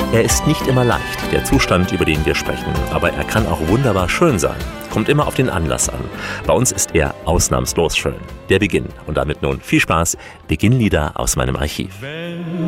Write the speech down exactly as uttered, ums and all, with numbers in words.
Er ist nicht immer leicht, der Zustand, über den wir sprechen, aber er kann auch wunderbar schön sein. Kommt immer auf den Anlass an. Bei uns ist er ausnahmslos schön. Der Beginn. Und damit nun viel Spaß. Beginnlieder aus meinem Archiv.